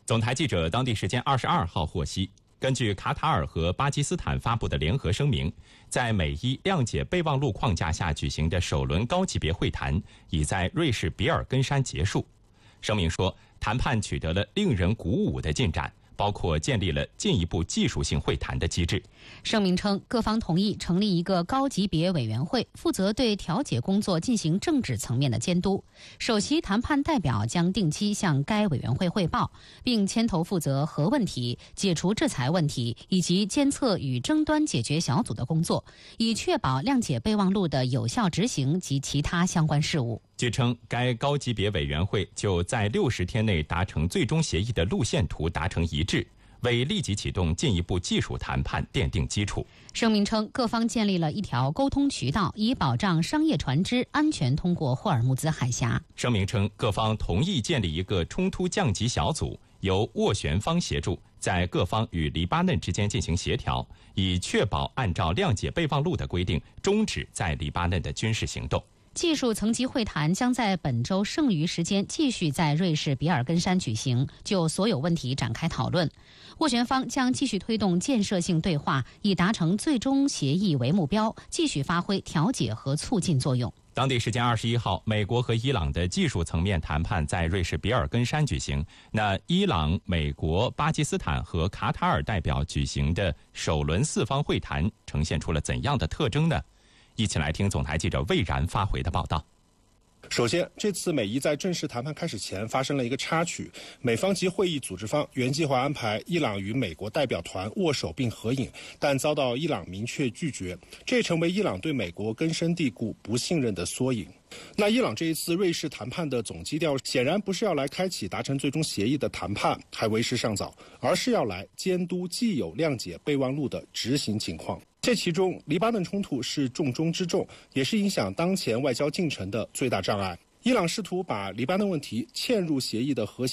总台记者当地时间22号获悉，根据卡塔尔和巴基斯坦发布的联合声明，在美伊谅解备忘录框架下举行的首轮高级别会谈已在瑞士比尔根山结束。声明说，谈判取得了令人鼓舞的进展，包括建立了进一步技术性会谈的机制。 声明称，各方同意成立一个高级别委员会，负责对调解工作进行政治层面的监督。首席谈判代表将定期向该委员会汇报，并牵头负责核问题、解除制裁问题以及监测与争端解决小组的工作，以确保谅解备忘录的有效执行及其他相关事务。 据称，该高级别委员会就在60天内达成最终协议的路线图达成一致，为立即启动进一步技术谈判奠定基础。 声明称，各方建立了一条沟通渠道，以保障商业船只安全通过霍尔木兹海峡。 声明称，各方同意建立一个冲突降级小组，由斡旋方协助，在各方与黎巴嫩之间进行协调，以确保按照谅解备忘录的规定，终止在黎巴嫩的军事行动。 技术层级会谈将在本周剩余时间继续在瑞士比尔根山举行，就所有问题展开讨论。斡旋方将继续推动建设性对话，以达成最终协议为目标，继续发挥调解和促进作用。 当地时间21号，美国和伊朗的技术层面谈判在瑞士比尔根山举行。那伊朗、美国、巴基斯坦和卡塔尔代表举行的首轮4方会谈呈现出了怎样的特征呢？一起来听总台记者魏然发回的报道。 首先，这次美伊在正式谈判开始前发生了一个插曲，美方及会议组织方原计划安排伊朗与美国代表团握手并合影，但遭到伊朗明确拒绝，这也成为伊朗对美国根深蒂固不信任的缩影。那伊朗这一次瑞士谈判的总基调显然不是要来开启达成最终协议的谈判，还为时尚早，而是要来监督既有谅解备忘录的执行情况。这其中，黎巴嫩冲突是重中之重，也是影响当前外交进程的最大障碍。伊朗试图把黎巴嫩问题嵌入协议的核心